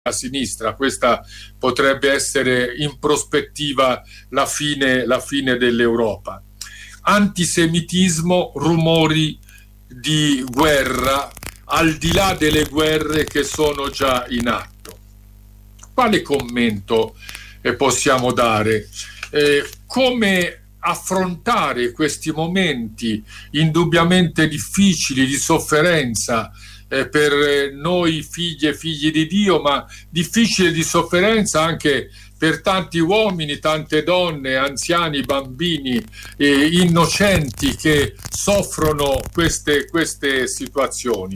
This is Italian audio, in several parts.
a sinistra. Questa potrebbe essere in prospettiva la fine dell'Europa. Antisemitismo, rumori di guerra, al di là delle guerre che sono già in atto. Quale commento possiamo dare? Come affrontare questi momenti indubbiamente difficili di sofferenza per noi figli e figli di Dio, ma difficile di sofferenza anche per tanti uomini, tante donne, anziani, bambini, innocenti che soffrono queste situazioni.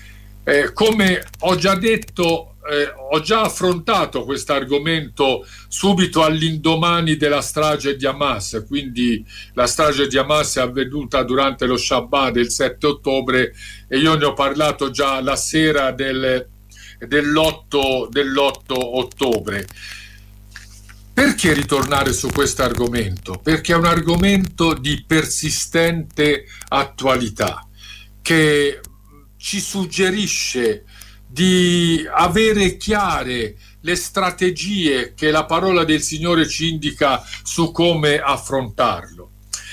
Come ho già detto, ho già affrontato questo argomento subito all'indomani della strage di Hamas, quindi la strage di Hamas è avvenuta durante lo Shabbat del 7 ottobre e io ne ho parlato già la sera dell'8 ottobre. Perché ritornare su questo argomento? Perché è un argomento di persistente attualità che ci suggerisce di avere chiare le strategie che la parola del Signore ci indica su come affrontarlo.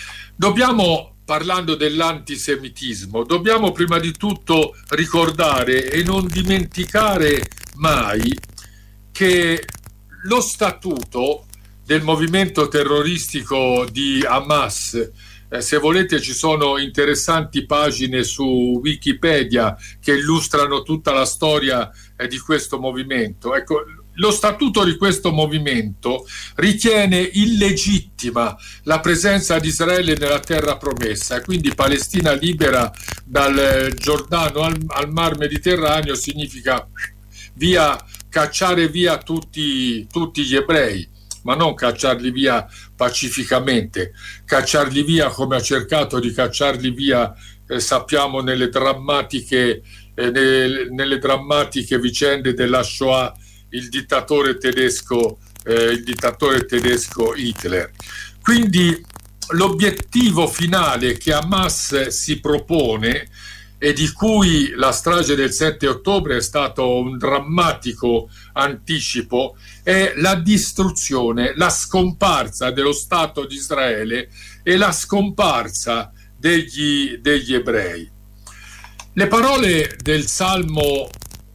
Parlando dell'antisemitismo, dobbiamo prima di tutto ricordare e non dimenticare mai che lo statuto del movimento terroristico di Hamas, se volete ci sono interessanti pagine su Wikipedia che illustrano tutta la storia di questo movimento. Ecco, lo statuto di questo movimento ritiene illegittima la presenza di Israele nella terra promessa e quindi Palestina libera dal Giordano al Mar Mediterraneo significa cacciare via tutti gli ebrei, ma non cacciarli via pacificamente, cacciarli via come ha cercato di cacciarli via, sappiamo, nelle drammatiche vicende della Shoah il dittatore tedesco Hitler. Quindi l'obiettivo finale che Hamas si propone e di cui la strage del 7 ottobre è stato un drammatico anticipo, è la distruzione, la scomparsa dello Stato di Israele e la scomparsa degli ebrei. Le parole del Salmo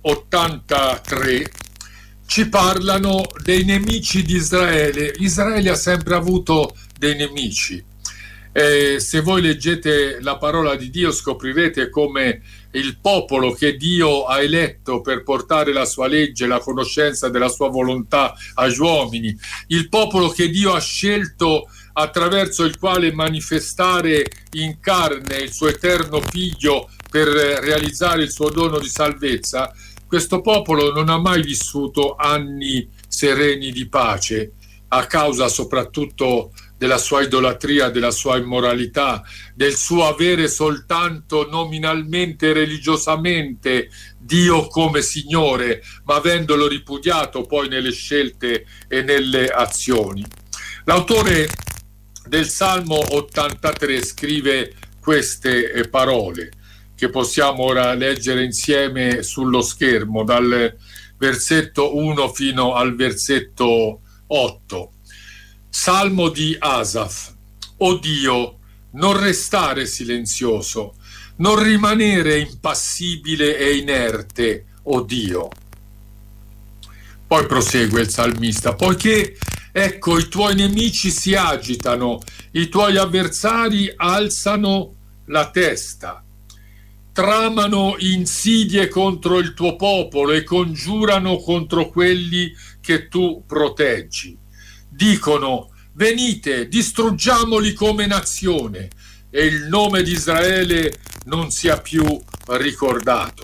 83 ci parlano dei nemici di Israele. Israele ha sempre avuto dei nemici. Se voi leggete la parola di Dio scoprirete come il popolo che Dio ha eletto per portare la sua legge, la conoscenza della sua volontà agli uomini, il popolo che Dio ha scelto attraverso il quale manifestare in carne il suo eterno figlio per realizzare il suo dono di salvezza, questo popolo non ha mai vissuto anni sereni di pace a causa soprattutto della sua idolatria, della sua immoralità, del suo avere soltanto nominalmente e religiosamente Dio come Signore, ma avendolo ripudiato poi nelle scelte e nelle azioni. L'autore del Salmo 83 scrive queste parole che possiamo ora leggere insieme sullo schermo, dal versetto 1 fino al versetto 8. Salmo di Asaf. O Dio, non restare silenzioso, non rimanere impassibile e inerte, o Dio. Poi prosegue il salmista, poiché ecco i tuoi nemici si agitano, i tuoi avversari alzano la testa, tramano insidie contro il tuo popolo e congiurano contro quelli che tu proteggi. Dicono, venite, distruggiamoli come nazione e il nome di Israele non sia più ricordato.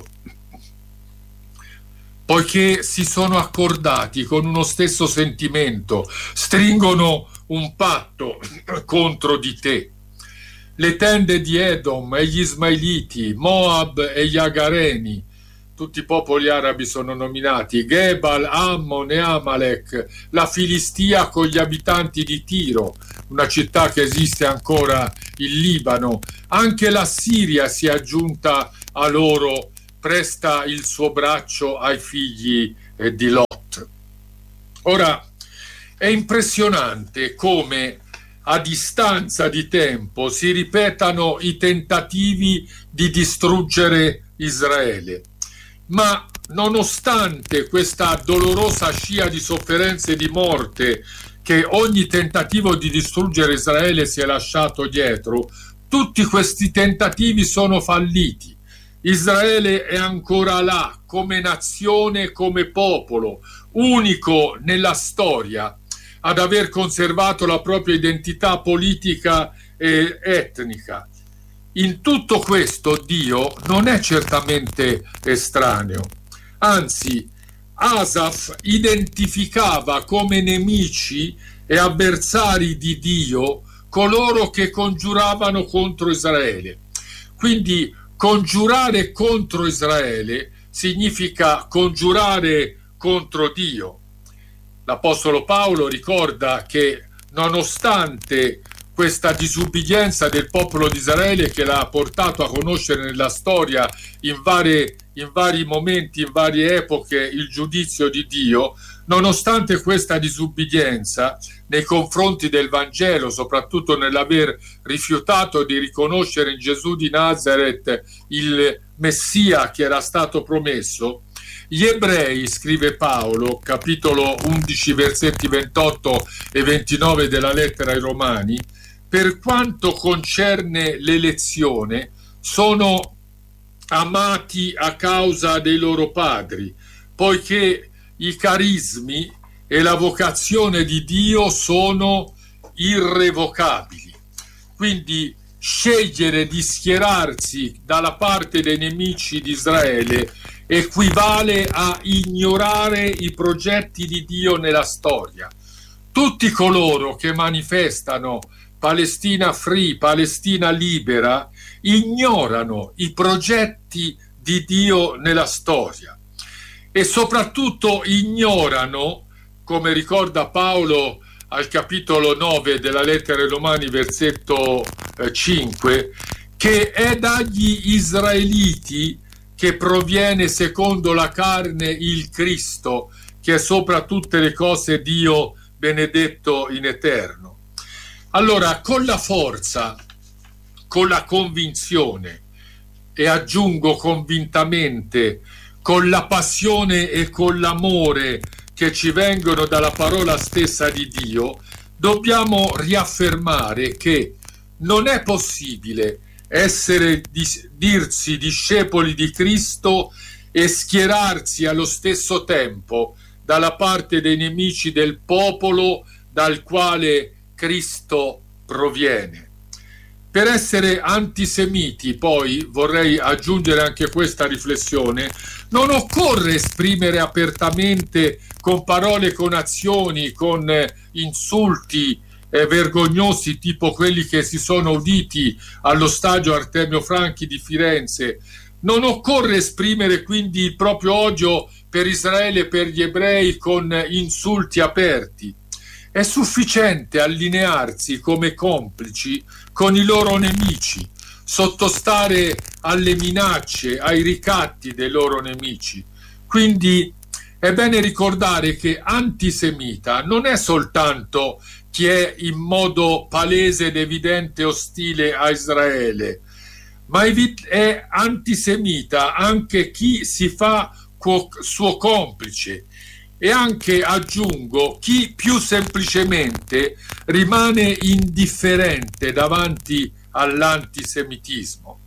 Poiché si sono accordati con uno stesso sentimento, stringono un patto contro di te. Le tende di Edom e gli Ismailiti, Moab e gli Agareni, tutti i popoli arabi sono nominati, Gebal, Ammon e Amalek, la Filistia con gli abitanti di Tiro, una città che esiste ancora in Libano. Anche la Siria si è aggiunta a loro, presta il suo braccio ai figli e di Lot. Ora, è impressionante come a distanza di tempo si ripetano i tentativi di distruggere Israele, ma nonostante questa dolorosa scia di sofferenze e di morte che ogni tentativo di distruggere Israele si è lasciato dietro, tutti questi tentativi sono falliti. Israele è ancora là, come nazione, come popolo, unico nella storia ad aver conservato la propria identità politica e etnica. In tutto questo Dio non è certamente estraneo, anzi Asaf identificava come nemici e avversari di Dio coloro che congiuravano contro Israele. Quindi congiurare contro Israele significa congiurare contro Dio. L'Apostolo Paolo ricorda che nonostante questa disubbidienza del popolo di Israele che l'ha portato a conoscere nella storia in vari momenti, in varie epoche, il giudizio di Dio, nonostante questa disubbidienza nei confronti del Vangelo, soprattutto nell'aver rifiutato di riconoscere in Gesù di Nazaret il Messia che era stato promesso, gli ebrei, scrive Paolo, capitolo 11, versetti 28 e 29 della lettera ai Romani, per quanto concerne l'elezione, sono amati a causa dei loro padri, poiché i carismi e la vocazione di Dio sono irrevocabili. Quindi scegliere di schierarsi dalla parte dei nemici di Israele equivale a ignorare i progetti di Dio nella storia. Tutti coloro che manifestano Palestina free, Palestina libera, ignorano i progetti di Dio nella storia e soprattutto ignorano, come ricorda Paolo al capitolo 9 della lettera ai Romani, versetto 5, che è dagli israeliti che proviene secondo la carne il Cristo, che è sopra tutte le cose Dio benedetto in eterno. Allora, con la forza, con la convinzione e aggiungo convintamente, con la passione e con l'amore che ci vengono dalla parola stessa di Dio, dobbiamo riaffermare che non è possibile dirsi discepoli di Cristo e schierarsi allo stesso tempo dalla parte dei nemici del popolo dal quale Cristo proviene. Per essere antisemiti, poi vorrei aggiungere anche questa riflessione, non occorre esprimere apertamente con parole, con azioni, con insulti vergognosi tipo quelli che si sono uditi allo stadio Artemio Franchi di Firenze. Non occorre esprimere quindi il proprio odio per Israele e per gli ebrei con insulti aperti. È sufficiente allinearsi come complici con i loro nemici, sottostare alle minacce, ai ricatti dei loro nemici. Quindi è bene ricordare che antisemita non è soltanto chi è in modo palese ed evidente ostile a Israele, ma è antisemita anche chi si fa suo complice e anche, aggiungo, chi più semplicemente rimane indifferente davanti all'antisemitismo.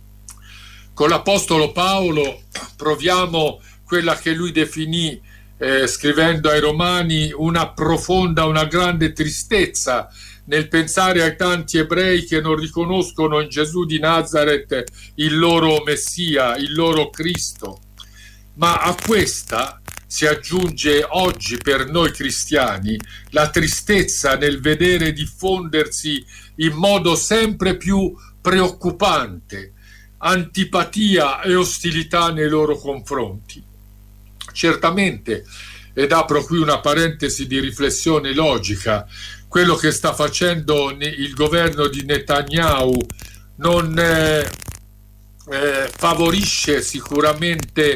Con l'Apostolo Paolo proviamo quella che lui definì, scrivendo ai Romani, una profonda, una grande tristezza nel pensare ai tanti ebrei che non riconoscono in Gesù di Nazaret il loro Messia, il loro Cristo. Ma a questa si aggiunge oggi per noi cristiani la tristezza nel vedere diffondersi in modo sempre più preoccupante antipatia e ostilità nei loro confronti. Certamente, ed apro qui una parentesi di riflessione logica, quello che sta facendo il governo di Netanyahu non favorisce sicuramente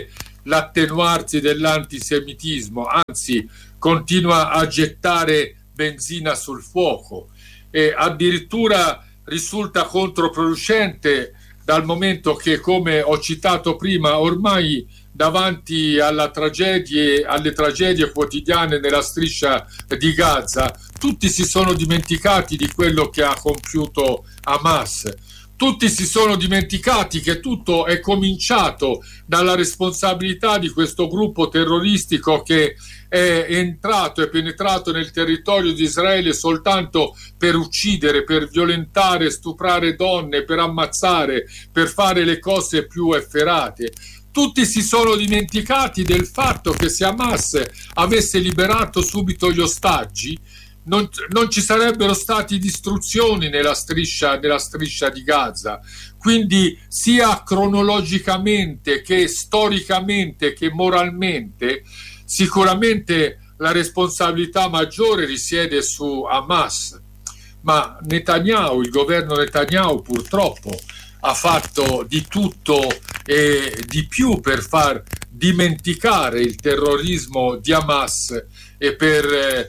l'attenuarsi dell'antisemitismo, anzi continua a gettare benzina sul fuoco e addirittura risulta controproducente dal momento che, come ho citato prima, ormai davanti alle tragedie quotidiane nella striscia di Gaza, tutti si sono dimenticati di quello che ha compiuto Hamas. Tutti si sono dimenticati che tutto è cominciato dalla responsabilità di questo gruppo terroristico che è penetrato nel territorio di Israele soltanto per uccidere, per violentare, stuprare donne, per ammazzare, per fare le cose più efferate. Tutti si sono dimenticati del fatto che se Hamas avesse liberato subito gli ostaggi, non ci sarebbero stati distruzioni nella striscia di Gaza. Quindi sia cronologicamente che storicamente che moralmente, sicuramente la responsabilità maggiore risiede su Hamas. Ma Netanyahu, il governo Netanyahu, purtroppo ha fatto di tutto e di più per far dimenticare il terrorismo di Hamas e per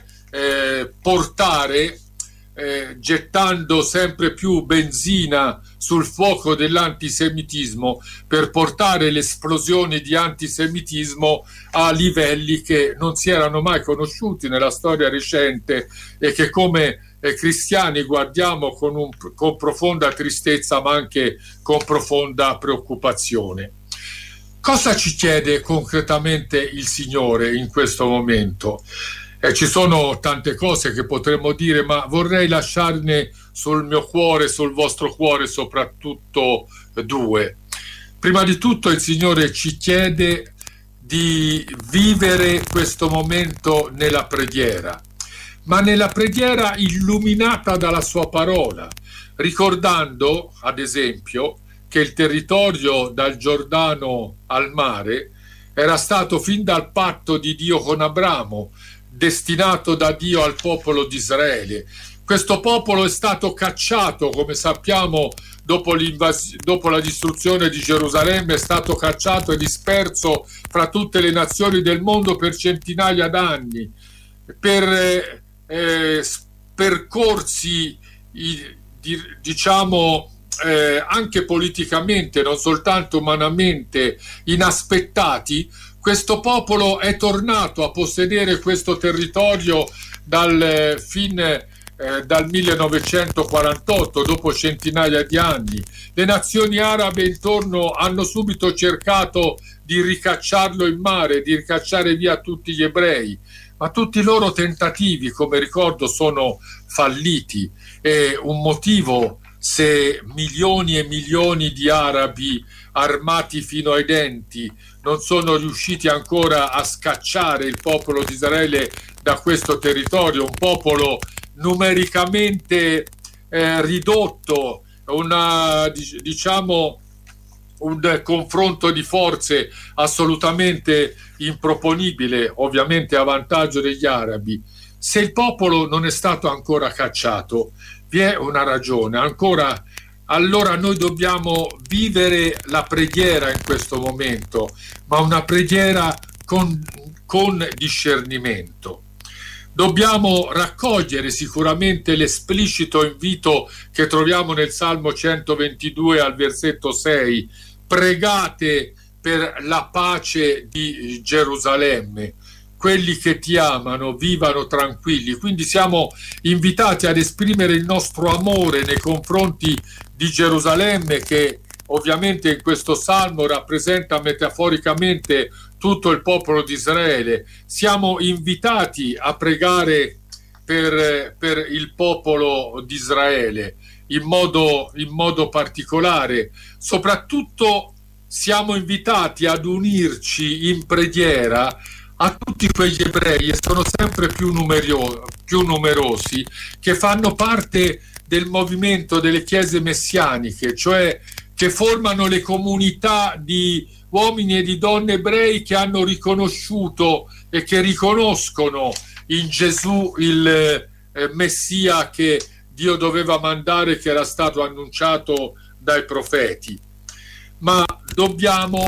portare, gettando sempre più benzina sul fuoco dell'antisemitismo, per portare l'esplosione di antisemitismo a livelli che non si erano mai conosciuti nella storia recente e che come cristiani guardiamo con profonda tristezza ma anche con profonda preoccupazione. Cosa ci chiede concretamente il Signore in questo momento? Ci sono tante cose che potremmo dire, ma vorrei lasciarne sul mio cuore, sul vostro cuore soprattutto due. Prima di tutto il Signore ci chiede di vivere questo momento nella preghiera, ma nella preghiera illuminata dalla sua parola, ricordando ad esempio che il territorio dal Giordano al mare era stato fin dal patto di Dio con Abramo, destinato da Dio al popolo di Israele. Questo popolo è stato cacciato, come sappiamo, dopo la distruzione di Gerusalemme, è stato cacciato e disperso fra tutte le nazioni del mondo per centinaia d'anni, per percorsi, diciamo, anche politicamente, non soltanto umanamente, inaspettati. Questo popolo è tornato a possedere questo territorio dal 1948, dopo centinaia di anni. Le nazioni arabe intorno hanno subito cercato di ricacciarlo in mare, di ricacciare via tutti gli ebrei, ma tutti i loro tentativi, come ricordo, sono falliti. E un motivo, se milioni e milioni di arabi armati fino ai denti non sono riusciti ancora a scacciare il popolo di Israele da questo territorio, un popolo numericamente ridotto, un confronto di forze assolutamente improponibile, ovviamente a vantaggio degli arabi. Se il popolo non è stato ancora cacciato, vi è una ragione. Allora noi dobbiamo vivere la preghiera in questo momento, ma una preghiera con discernimento. Dobbiamo raccogliere sicuramente l'esplicito invito che troviamo nel Salmo 122 al versetto 6: pregate per la pace di Gerusalemme, quelli che ti amano vivano tranquilli. Quindi siamo invitati ad esprimere il nostro amore nei confronti di Gerusalemme, che ovviamente in questo salmo rappresenta metaforicamente tutto il popolo di Israele. Siamo invitati a pregare per il popolo di Israele in modo particolare. Soprattutto siamo invitati ad unirci in preghiera a tutti quegli ebrei, e sono sempre più numerosi, che fanno parte del movimento delle chiese messianiche, cioè che formano le comunità di uomini e di donne ebrei che hanno riconosciuto e che riconoscono in Gesù il Messia che Dio doveva mandare, che era stato annunciato dai profeti. Ma dobbiamo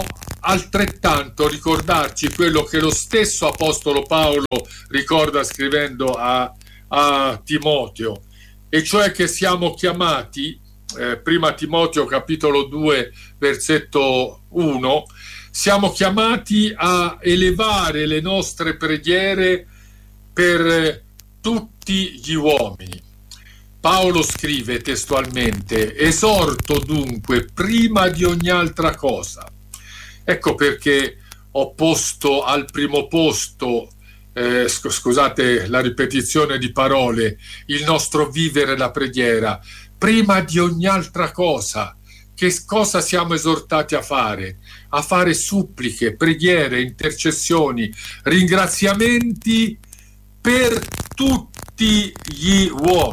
altrettanto ricordarci quello che lo stesso Apostolo Paolo ricorda scrivendo a Timoteo, e cioè che siamo chiamati, prima Timoteo capitolo 2 versetto 1, siamo chiamati a elevare le nostre preghiere per tutti gli uomini. Paolo scrive testualmente: esorto dunque prima di ogni altra cosa. Ecco perché ho posto al primo posto, scusate la ripetizione di parole, il nostro vivere la preghiera, prima di ogni altra cosa. Che cosa siamo esortati a fare? A fare suppliche, preghiere, intercessioni, ringraziamenti per tutti gli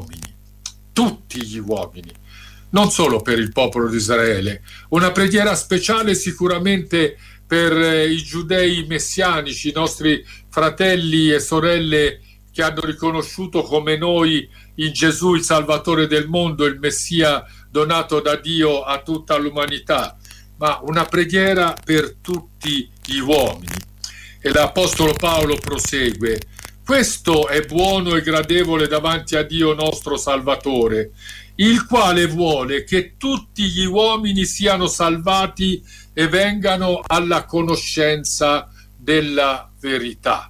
uomini, non solo per il popolo di Israele. Una preghiera speciale sicuramente per i giudei messianici, i nostri fratelli e sorelle che hanno riconosciuto come noi in Gesù il Salvatore del mondo, il Messia donato da Dio a tutta l'umanità, ma una preghiera per tutti gli uomini. E l'Apostolo Paolo prosegue: questo è buono e gradevole davanti a Dio nostro Salvatore, il quale vuole che tutti gli uomini siano salvati e vengano alla conoscenza della verità.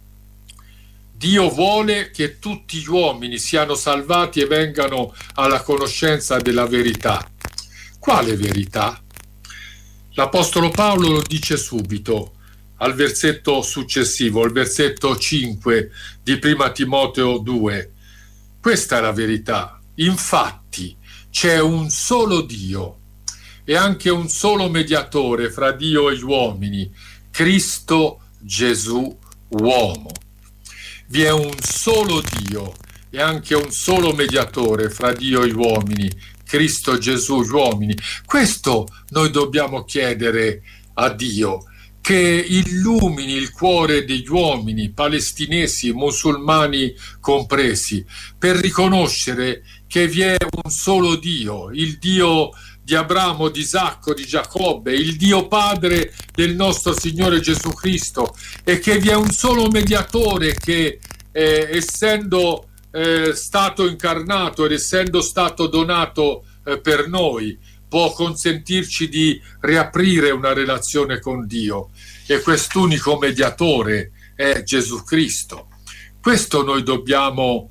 Dio vuole che tutti gli uomini siano salvati e vengano alla conoscenza della verità. Quale verità? L'Apostolo Paolo lo dice subito al versetto successivo, il versetto 5 di prima Timoteo 2. Questa è la verità. Infatti c'è un solo Dio e anche un solo mediatore fra Dio e gli uomini, Cristo Gesù uomo. Vi è un solo Dio e anche un solo mediatore fra Dio e gli uomini, Cristo Gesù gli uomini. Questo noi dobbiamo chiedere a Dio, che illumini il cuore degli uomini, palestinesi, musulmani compresi, per riconoscere che vi è un solo Dio, il Dio di Abramo, di Isacco, di Giacobbe, il Dio Padre del nostro Signore Gesù Cristo, e che vi è un solo mediatore che, essendo stato incarnato ed essendo stato donato per noi, può consentirci di riaprire una relazione con Dio, e quest'unico mediatore è Gesù Cristo. Questo noi dobbiamo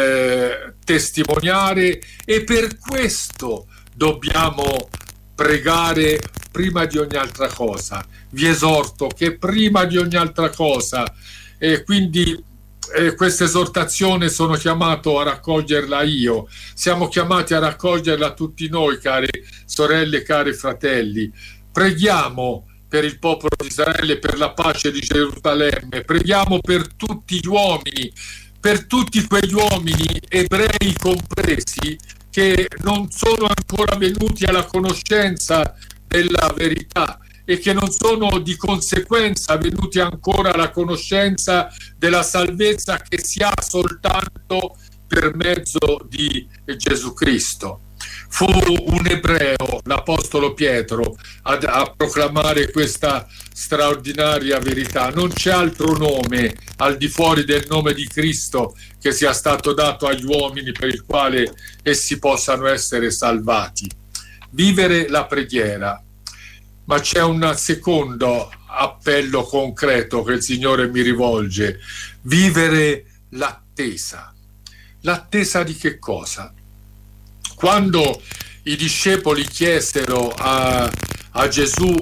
testimoniare, e per questo dobbiamo pregare prima di ogni altra cosa. Vi esorto che prima di ogni altra cosa, e quindi questa esortazione sono chiamato a raccoglierla io, siamo chiamati a raccoglierla tutti noi, cari sorelle, cari fratelli. Preghiamo per il popolo di Israele, per la pace di Gerusalemme, preghiamo per tutti gli uomini, per tutti quegli uomini, ebrei compresi, che non sono ancora venuti alla conoscenza della verità e che non sono di conseguenza venuti ancora alla conoscenza della salvezza che si ha soltanto per mezzo di Gesù Cristo. Fu un ebreo, l'Apostolo Pietro, a proclamare questa straordinaria verità. Non c'è altro nome al di fuori del nome di Cristo che sia stato dato agli uomini per il quale essi possano essere salvati. Vivere la preghiera. Ma c'è un secondo appello concreto che il Signore mi rivolge: vivere l'attesa. L'attesa di che cosa? Quando i discepoli chiesero a Gesù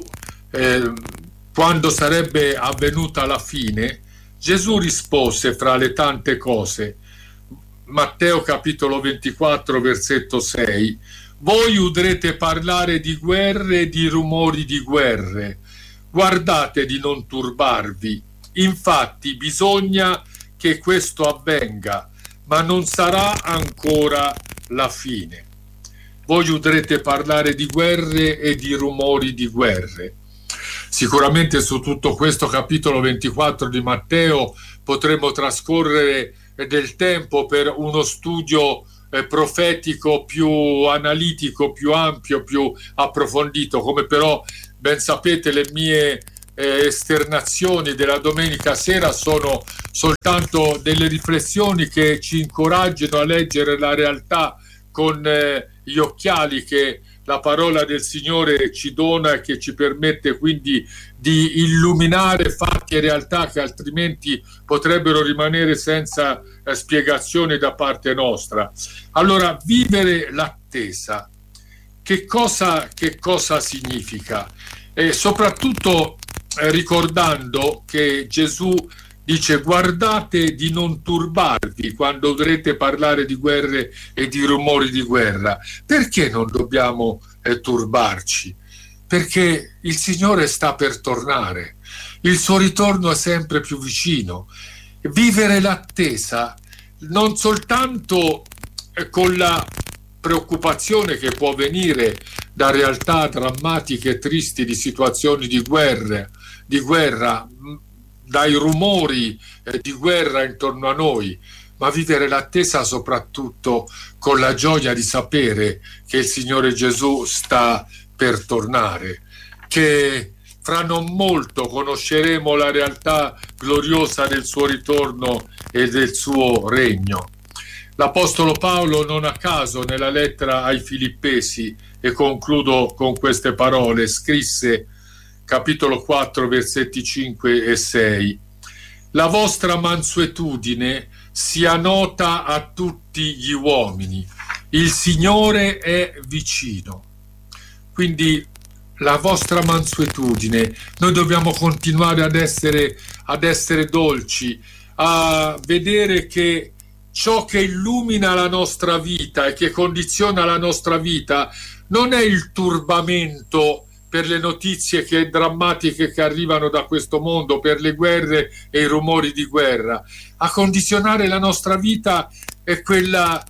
quando sarebbe avvenuta la fine, Gesù rispose fra le tante cose, Matteo capitolo 24 versetto 6: voi udrete parlare di guerre e di rumori di guerre, guardate di non turbarvi, infatti bisogna che questo avvenga, ma non sarà ancora la fine. Voi udrete parlare di guerre e di rumori di guerre. Sicuramente su tutto questo capitolo 24 di Matteo potremmo trascorrere del tempo per uno studio profetico più analitico, più ampio, più approfondito, come però ben sapete, le mie esternazioni della domenica sera sono soltanto delle riflessioni che ci incoraggiano a leggere la realtà con gli occhiali che la parola del Signore ci dona e che ci permette quindi di illuminare fatti e realtà che altrimenti potrebbero rimanere senza spiegazioni da parte nostra. Allora, vivere l'attesa, che cosa significa? E soprattutto ricordando che Gesù dice: guardate di non turbarvi quando dovrete parlare di guerre e di rumori di guerra. Perché non dobbiamo turbarci? Perché il Signore sta per tornare, il suo ritorno è sempre più vicino. Vivere l'attesa non soltanto con la preoccupazione che può venire da realtà drammatiche e tristi di situazioni di guerra, dai rumori di guerra intorno a noi, ma vivere l'attesa soprattutto con la gioia di sapere che il Signore Gesù sta per tornare, che fra non molto conosceremo la realtà gloriosa del suo ritorno e del suo regno. L'Apostolo Paolo non a caso nella lettera ai Filippesi, e concludo con queste parole, scrisse, capitolo 4, versetti 5 e 6: la vostra mansuetudine sia nota a tutti gli uomini, il Signore è vicino. Quindi la vostra mansuetudine, noi dobbiamo continuare ad essere dolci, a vedere che ciò che illumina la nostra vita e che condiziona la nostra vita non è il turbamento per le notizie drammatiche che arrivano da questo mondo, per le guerre e i rumori di guerra. A condizionare la nostra vita è quello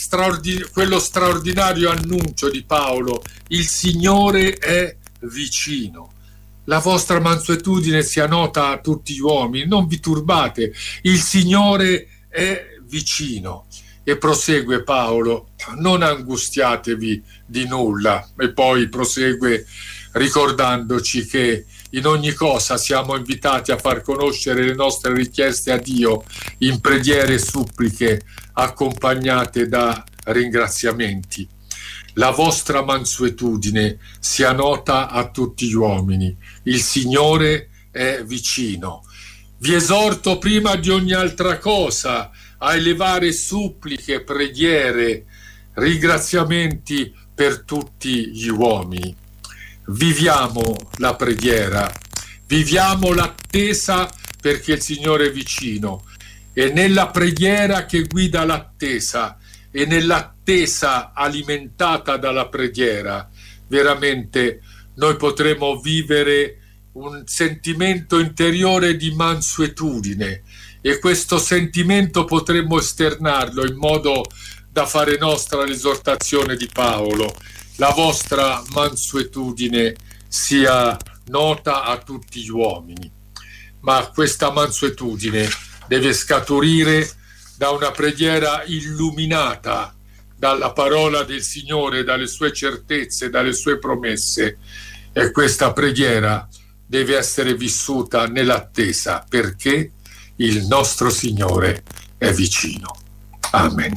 straordinario annuncio di Paolo: il Signore è vicino. La vostra mansuetudine sia nota a tutti gli uomini, non vi turbate, il Signore è vicino. E prosegue Paolo: non angustiatevi di nulla. E poi prosegue ricordandoci che in ogni cosa siamo invitati a far conoscere le nostre richieste a Dio in preghiere e suppliche accompagnate da ringraziamenti. La vostra mansuetudine sia nota a tutti gli uomini, il Signore è vicino. Vi esorto prima di ogni altra cosa a elevare suppliche, preghiere, ringraziamenti per tutti gli uomini. Viviamo la preghiera, viviamo l'attesa, perché il Signore è vicino, e nella preghiera che guida l'attesa e nell'attesa alimentata dalla preghiera veramente noi potremo vivere un sentimento interiore di mansuetudine, e questo sentimento potremmo esternarlo in modo da fare nostra l'esortazione di Paolo: la vostra mansuetudine sia nota a tutti gli uomini. Ma questa mansuetudine deve scaturire da una preghiera illuminata dalla parola del Signore, dalle sue certezze, dalle sue promesse, e questa preghiera deve essere vissuta nell'attesa, perché il nostro Signore è vicino. Amen.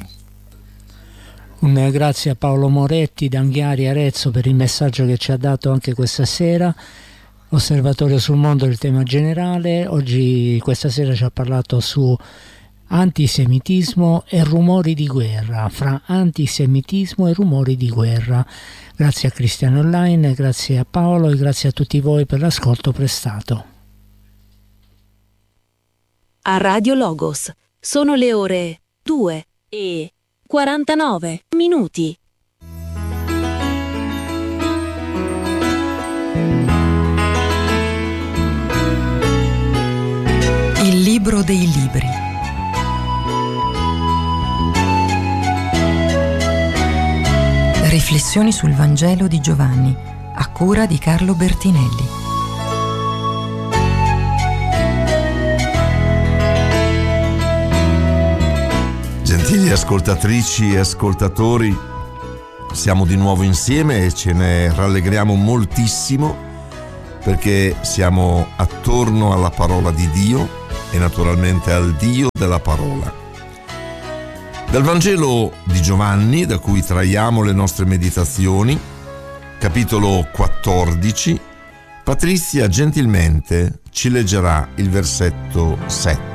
Un grazie a Paolo Moretti da Anghiari, Arezzo, per il messaggio che ci ha dato anche questa sera. Osservatorio sul mondo, il tema generale. Oggi, questa sera, ci ha parlato su antisemitismo e rumori di guerra, fra antisemitismo e rumori di guerra. Grazie a Cristiano Online, grazie a Paolo e grazie a tutti voi per l'ascolto prestato. A Radio Logos sono le ore 2:49. Il libro dei libri. Riflessioni sul Vangelo di Giovanni, a cura di Carlo Bertinelli. Gentili ascoltatrici e ascoltatori, siamo di nuovo insieme e ce ne rallegriamo moltissimo perché siamo attorno alla parola di Dio e naturalmente al Dio della parola. Dal Vangelo di Giovanni, da cui traiamo le nostre meditazioni, capitolo 14, Patrizia gentilmente ci leggerà il versetto 7.